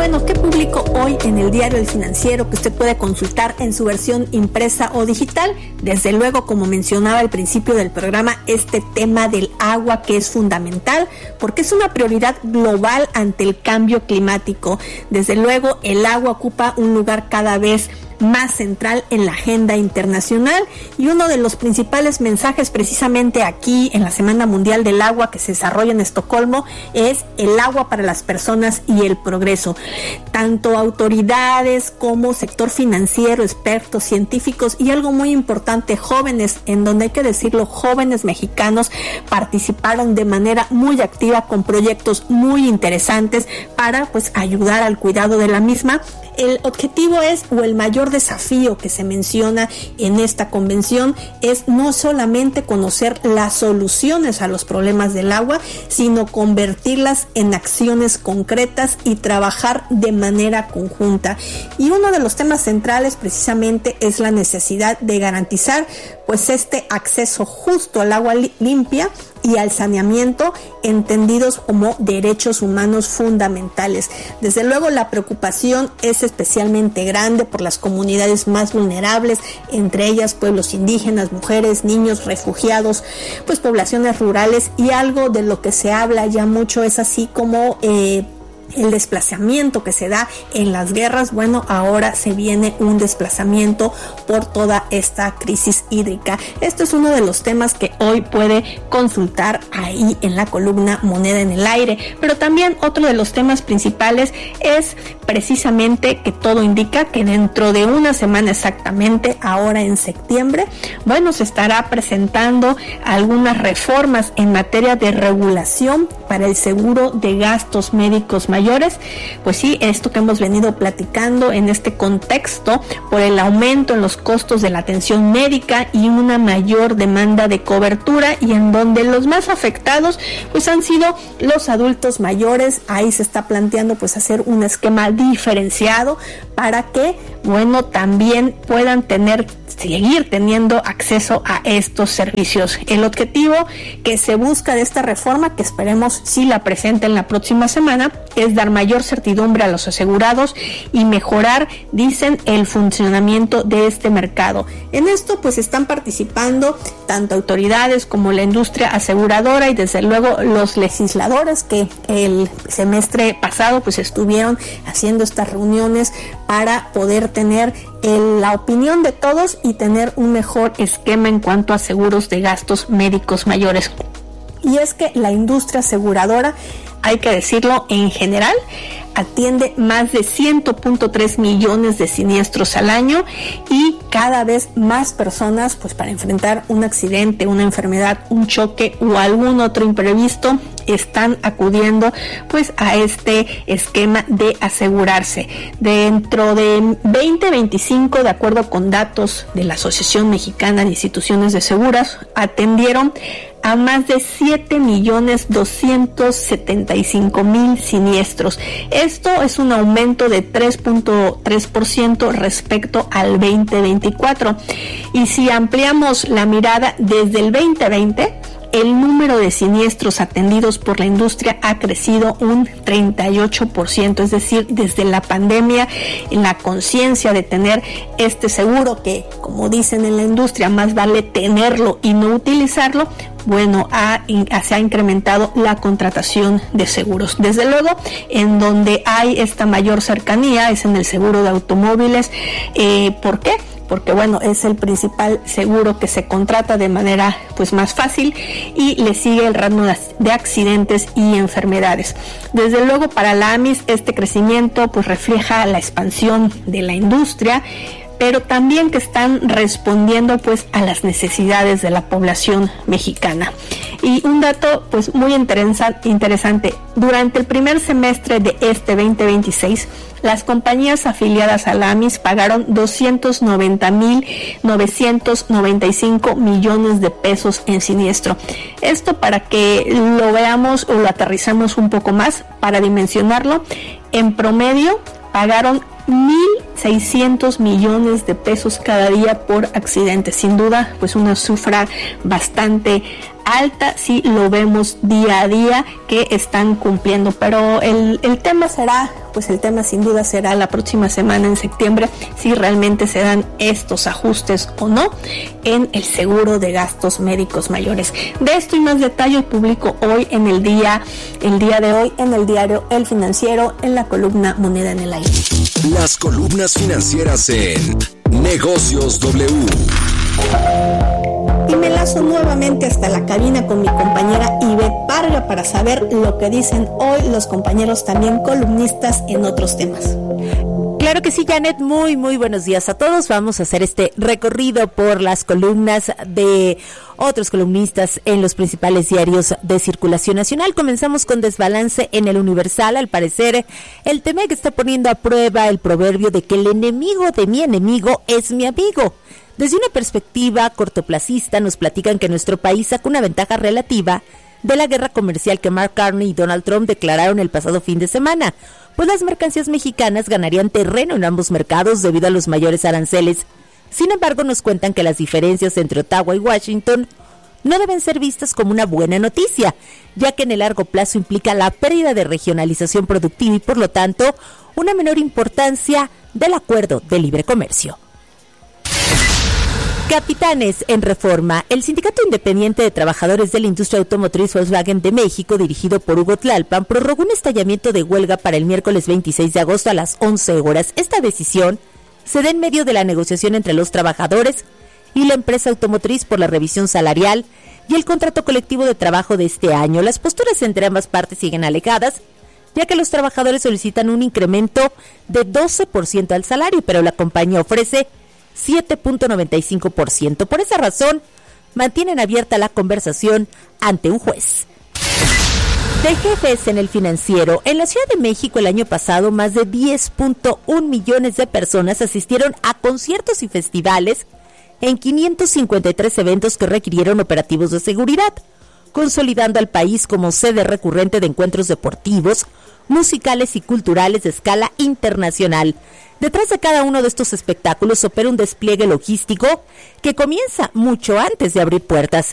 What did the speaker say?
bueno, ¿qué publicó hoy en el Diario El Financiero que usted puede consultar en su versión impresa o digital? Desde luego, como mencionaba al principio del programa, este tema del agua, que es fundamental porque es una prioridad global ante el cambio climático. Desde luego, el agua ocupa un lugar cada vez más central en la agenda internacional, y uno de los principales mensajes precisamente aquí en la Semana Mundial del Agua que se desarrolla en Estocolmo es el agua para las personas y el progreso. Tanto autoridades como sector financiero, expertos, científicos y algo muy importante, jóvenes, en donde hay que decirlo, jóvenes mexicanos participaron de manera muy activa con proyectos muy interesantes para ayudar al cuidado de la misma. El objetivo es, o el mayor desafío que se menciona en esta convención, es no solamente conocer las soluciones a los problemas del agua, sino convertirlas en acciones concretas y trabajar de manera conjunta. Y uno de los temas centrales precisamente es la necesidad de garantizar este acceso justo al agua limpia y al saneamiento, entendidos como derechos humanos fundamentales. Desde luego, la preocupación es especialmente grande por las comunidades más vulnerables, entre ellas pueblos indígenas, mujeres, niños, refugiados, poblaciones rurales, y algo de lo que se habla ya mucho es así como el desplazamiento que se da en las guerras. Bueno, ahora se viene un desplazamiento por toda esta crisis hídrica. Esto es uno de los temas que hoy puede consultar ahí en la columna Moneda en el Aire. Pero también otro de los temas principales es precisamente que todo indica que dentro de una semana exactamente, ahora en septiembre, se estará presentando algunas reformas en materia de regulación para el seguro de gastos médicos mayores. Pues sí, esto que hemos venido platicando en este contexto por el aumento en los costos de la atención médica y una mayor demanda de cobertura, y en donde los más afectados han sido los adultos mayores. Ahí se está planteando hacer un esquema diferenciado para que también puedan seguir teniendo acceso a estos servicios. El objetivo que se busca de esta reforma, que esperemos si la presenten la próxima semana, es dar mayor certidumbre a los asegurados y mejorar, dicen, el funcionamiento de este mercado. En esto están participando tanto autoridades como la industria aseguradora y desde luego los legisladores que el semestre pasado estuvieron haciendo estas reuniones para poder tener la opinión de todos y tener un mejor esquema en cuanto a seguros de gastos médicos mayores. Y es que la industria aseguradora, hay que decirlo, en general atiende más de 100.3 millones de siniestros al año, y cada vez más personas para enfrentar un accidente, una enfermedad, un choque o algún otro imprevisto están acudiendo a este esquema de asegurarse. Dentro de 2025, de acuerdo con datos de la Asociación Mexicana de Instituciones de Seguros, atendieron a más de 7.275.000 siniestros. Esto es un aumento de 3.3% respecto al 2024. Y si ampliamos la mirada desde el 2020, el número de siniestros atendidos por la industria ha crecido un 38%, es decir, desde la pandemia, en la conciencia de tener este seguro, que como dicen en la industria, más vale tenerlo y no utilizarlo, se ha incrementado la contratación de seguros. Desde luego, en donde hay esta mayor cercanía es en el seguro de automóviles. ¿Por qué? Porque es el principal seguro que se contrata de manera más fácil, y le sigue el rango de accidentes y enfermedades. Desde luego, para la AMIS este crecimiento refleja la expansión de la industria, pero también que están respondiendo a las necesidades de la población mexicana. Y un dato muy interesante, durante el primer semestre de este 2026, las compañías afiliadas a la AMIS pagaron 290.995 millones de pesos en siniestro. Esto, para que lo veamos o lo aterrizamos un poco más, para dimensionarlo, en promedio pagaron 1.600 millones de pesos cada día por accidente. Sin duda, una cifra bastante alta, sí lo vemos día a día que están cumpliendo, pero el tema será, pues el tema sin duda será la próxima semana en septiembre, si realmente se dan estos ajustes o no en el seguro de gastos médicos mayores. De esto y más detalle publico hoy en el día de hoy en el diario El Financiero, en la columna Moneda en el Aire. Las columnas financieras en Negocios W. Y me lazo nuevamente hasta la cabina con mi compañera Ivette Parga para saber lo que dicen hoy los compañeros también columnistas en otros temas. Claro que sí, Janet, muy buenos días a todos. Vamos a hacer este recorrido por las columnas de otros columnistas en los principales diarios de circulación nacional. Comenzamos con desbalance en el Universal. Al parecer, el tema que está poniendo a prueba el proverbio de que el enemigo de mi enemigo es mi amigo. Desde una perspectiva cortoplacista nos platican que nuestro país saca una ventaja relativa de la guerra comercial que Mark Carney y Donald Trump declararon el pasado fin de semana, pues las mercancías mexicanas ganarían terreno en ambos mercados debido a los mayores aranceles. Sin embargo, nos cuentan que las diferencias entre Ottawa y Washington no deben ser vistas como una buena noticia, ya que en el largo plazo implica la pérdida de regionalización productiva y, por lo tanto, una menor importancia del acuerdo de libre comercio. Capitanes en Reforma. El Sindicato Independiente de Trabajadores de la Industria Automotriz Volkswagen de México, dirigido por Hugo Tlalpan, prorrogó un estallamiento de huelga para el miércoles 26 de agosto a las 11 horas. Esta decisión se da en medio de la negociación entre los trabajadores y la empresa automotriz por la revisión salarial y el contrato colectivo de trabajo de este año. Las posturas entre ambas partes siguen alejadas, ya que los trabajadores solicitan un incremento de 12% al salario, pero la compañía ofrece 7.95%. Por esa razón, mantienen abierta la conversación ante un juez. De jefes en El Financiero. En la Ciudad de México el año pasado, más de 10.1 millones de personas asistieron a conciertos y festivales en 553 eventos que requirieron operativos de seguridad, consolidando al país como sede recurrente de encuentros deportivos, musicales y culturales de escala internacional. Detrás de cada uno de estos espectáculos opera un despliegue logístico que comienza mucho antes de abrir puertas.